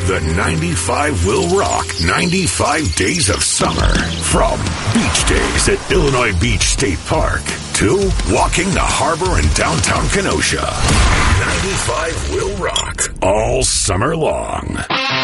The 95 will rock 95 days of summer. From beach days at Illinois Beach State Park to walking the harbor in downtown Kenosha. 95 will rock all summer long.